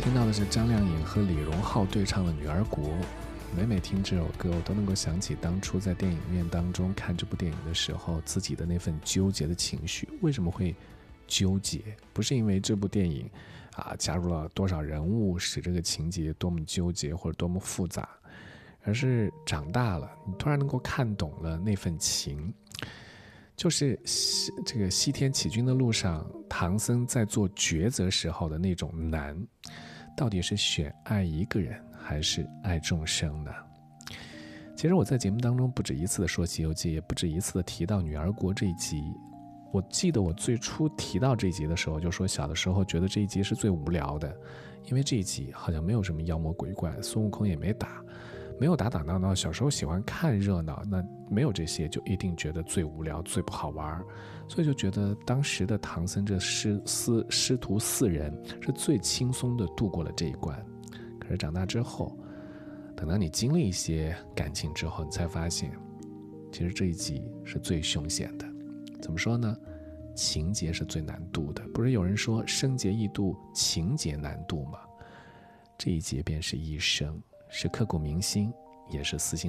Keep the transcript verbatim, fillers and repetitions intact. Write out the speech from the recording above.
听到的是张靓颖和李荣浩对唱的《女儿国》。每每听这首歌，我都能够想起当初在电影院当中看这部电影的时候，自己的那份纠结的情绪。为什么会纠结？不是因为这部电影啊加入了多少人物，使这个情节多么纠结或者多么复杂，而是长大了，你突然能够看懂了那份情。就是这个西天取经的路上，唐僧在做抉择时候的那种难，到底是选爱一个人还是爱众生呢？其实我在节目当中不止一次的说《西游记》，也不止一次的提到《女儿国》这一集。我记得我最初提到这一集的时候，就说小的时候觉得这一集是最无聊的，因为这一集好像没有什么妖魔鬼怪，孙悟空也没打，没有打打闹闹。小时候喜欢看热闹，那没有这些就一定觉得最无聊最不好玩，所以就觉得当时的唐僧这师师师徒四人是最轻松的度过了这一关。可是长大之后，等到你经历一些感情之后，你才发现其实这一集是最凶险的。怎么说呢？情节是最难度的，不是有人说生劫易度，情节难度吗？这一劫便是一生，是刻骨铭心，也是撕心